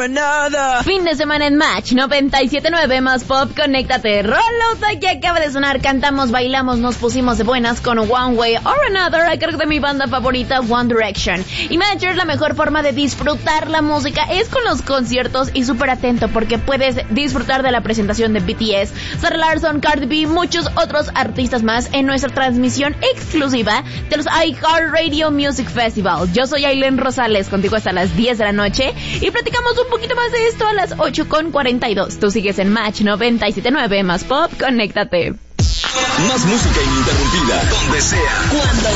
or another. Fin de semana en Match 97.9 más Pop, conéctate. Roll Out que acaba de sonar, cantamos, bailamos, nos pusimos de buenas con One Way or Another a cargo de mi banda favorita One Direction. Y Matcher, la mejor forma de disfrutar la música es con los conciertos y súper atento porque puedes disfrutar de la presentación de BTS, Sarah Larsson, Cardi B, muchos otros artistas más en nuestra transmisión exclusiva de los iHeartRadio Music Festival. Yo soy Aileen Rosales, contigo hasta las 10 de la noche y platicamos un poquito más de esto a las 8:42. Tú sigues en Match 97.9 más Pop, conéctate. Más música ininterrumpida, donde sea, cuando